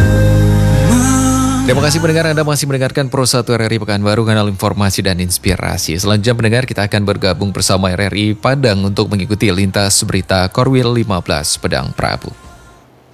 Terima kasih pendengar, Anda masih mendengarkan Pro 1 RRI Pekanbaru, kanal informasi dan inspirasi. Selanjutnya pendengar, kita akan bergabung bersama RRI Padang untuk mengikuti lintas berita Korwil 15 Padang Prabu.